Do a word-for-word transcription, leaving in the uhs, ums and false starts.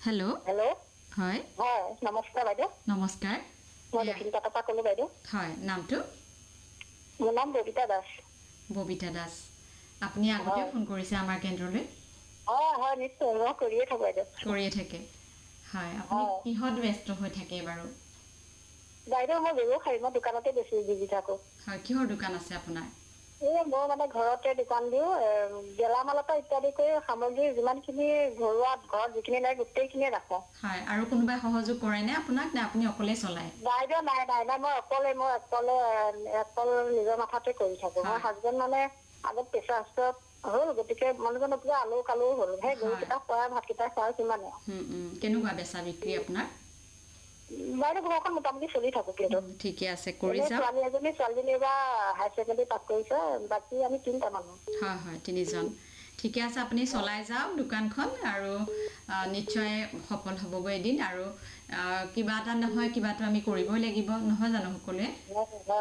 hello' hello' হয় হয় নমস্কাৰ বাইদেউ নমস্কাৰ মই দক্ষিণ পাটৰ পৰা ক'লো বাইদেউ হয় নামটো মোৰ নাম ববিতা দাস ববিতা দাস আপুনি আগতেও হয় ফোন কৰিছে আমাৰ কেন্দ্ৰলৈ হয় হয় নিশ্চয় মই কৰিয়ে থাকোঁ বাইদেউ কৰিয়ে থাকে হয় আপুনি হয় কিহত ব্যস্ত হৈ থাকে বাৰু বাইদেউ মই ব্যৱসায়ী মই দোকানতে বেছি বিজি থাকোঁ হয় কিহৰ দোকান আছে আপোনাৰ এই মই মানে ঘৰতে দোকান দিওঁ গেলামালৰ পৰা ইত্যাদি কৰি সামগ্ৰী যিমানখিনি ঘৰুৱা ঘৰত যিখিনি লাগে গোটেইখিনিয়ে ৰাখোঁ হয় আৰু কোনোবাই সহযোগ কৰেনে আপোনাক নে আপুনি অকলে চলায় বাইদেউ নাই নাই নাই মই অকলে মই অকলে অকল নিজৰ মাথাতে কৰি থাকোঁ মই হয় হাজবেণ্ড মানে আগত প্ৰেচাৰ ষ্ট্ৰক হ'ল গতিকে মানুহজনৰ পুৰা আলু কালু হ'ল সেই হয় গৰুকেইটা খোৱা ভাতকেইটা খোৱা সিমানে কেনেকুৱা বেচা বিক্ৰী আপোনাৰ বাইদেউ ঘৰখন মোটামুটি চলি থাকোঁ কিন্তু ঠিকে আছে কৰি এনেই যাওক ছোৱালী এজনী ছোৱালীজনী এইবাৰ হায়াৰ ছেকেণ্ডেৰী পাছ কৰিছে বাকী আমি তিনিটা মানুহ হয় হয় তিনিজন ঠিকে আছে আপুনি চলাই যাওক দোকানখন আৰু নিশ্চয় সফল হ'বগৈ এদিন আৰু কিবা এটা নহয় কিবাটো আমি কৰিবই লাগিব নহয় জানো সকলোৱে